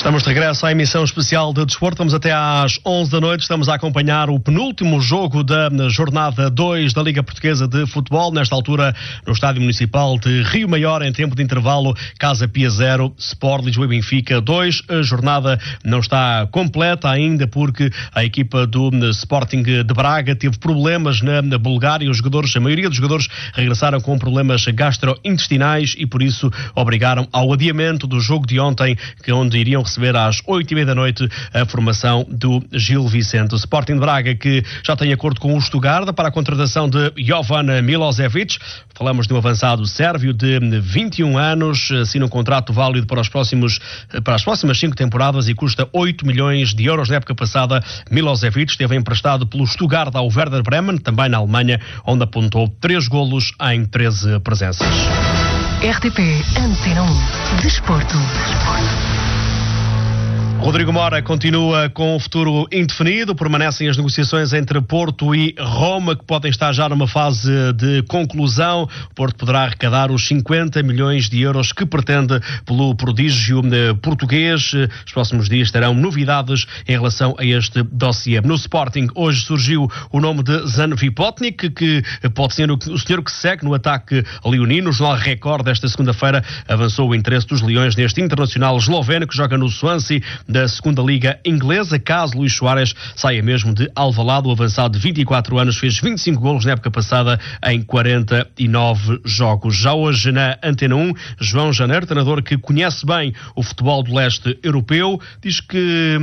Estamos de regresso à emissão especial de desporto. Vamos até às 11 da noite. Estamos a acompanhar o penúltimo jogo da jornada 2 da Liga Portuguesa de Futebol. Nesta altura, no Estádio Municipal de Rio Maior, em tempo de intervalo, Casa Pia 0, Sport Lisboa e Benfica 2. A jornada não está completa ainda porque a equipa do Sporting de Braga teve problemas na Bulgária. A maioria dos jogadores regressaram com problemas gastrointestinais e por isso obrigaram ao adiamento do jogo de ontem, onde iriam receber às 8h30 da noite a formação do Gil Vicente. O Sporting de Braga, que já tem acordo com o Stuttgart para a contratação de Jovan Milosevic. Falamos de um avançado sérvio de 21 anos, assina um contrato válido para as próximas 5 temporadas e custa 8 milhões de euros. Na época passada, Milosevic esteve emprestado pelo Stuttgart ao Werder Bremen, também na Alemanha, onde apontou 3 golos em 13 presenças. RTP Antena 1 Desporto. Rodrigo Mora continua com o futuro indefinido. Permanecem as negociações entre Porto e Roma, que podem estar já numa fase de conclusão. O Porto poderá arrecadar os 50 milhões de euros que pretende pelo prodígio português. Os próximos dias terão novidades em relação a este dossiê. No Sporting, hoje surgiu o nome de Žan Vipotnik, que pode ser o senhor que segue no ataque leonino. O Jornal Record desta segunda-feira avançou o interesse dos Leões neste internacional esloveno que joga no Swansea da segunda Liga Inglesa, caso Luís Soares saia mesmo de Alvalade. O avançado de 24 anos fez 25 golos na época passada em 49 jogos. Já hoje na Antena 1, João Janeiro, treinador que conhece bem o futebol do leste europeu, diz que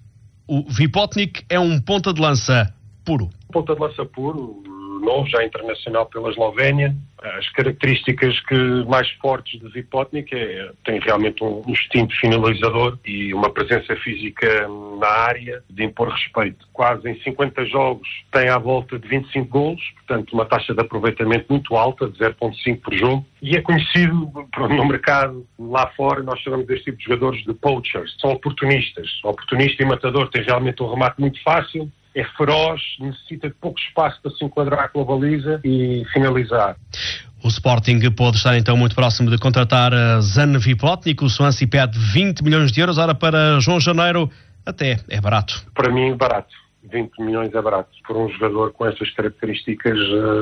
o Vipotnik é um ponta de lança puro. Ponta de lança puro, novo, já internacional pela Eslovénia. As características mais fortes de Vipotnik tem realmente um instinto finalizador e uma presença física na área de impor respeito. Quase em 50 jogos tem à volta de 25 golos, portanto uma taxa de aproveitamento muito alta, de 0.5 por jogo, e é conhecido no mercado lá fora. Nós chamamos deste tipo de jogadores de poachers, são oportunistas. Oportunista e matador, tem realmente um remate muito fácil, é feroz, necessita de pouco espaço para se enquadrar com a baliza e finalizar. O Sporting pode estar então muito próximo de contratar a Žan Vipotnik. O Swansea pede 20 milhões de euros. Ora, para João Janeiro, até é barato. Para mim, barato. 20 milhões é barato. Por um jogador com essas características,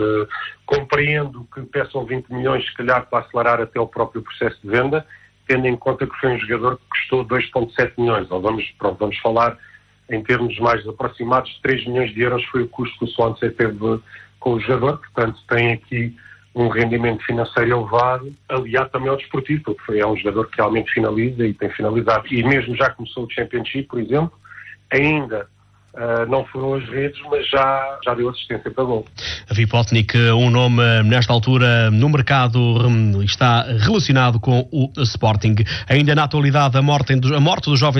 compreendo que peçam 20 milhões, se calhar, para acelerar até o próprio processo de venda, tendo em conta que foi um jogador que custou 2,7 milhões. Ou vamos falar em termos mais aproximados de 3 milhões de euros foi o custo que o Swansea teve com o jogador. Portanto, tem aqui um rendimento financeiro elevado, aliado também ao desportivo, porque é um jogador que realmente finaliza e tem finalizado. E mesmo já começou o Championship, por exemplo, ainda não foram as redes, mas já deu assistência para gol. Vipotnik, um nome nesta altura no mercado, está relacionado com o Sporting. Ainda na atualidade, a morte do jovem